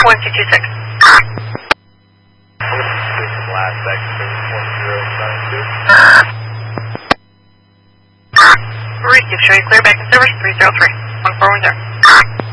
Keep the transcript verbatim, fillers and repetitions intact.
one two two six. Last sector one zero nine two. Receive, show you clear back in service three zero three. one four one zero.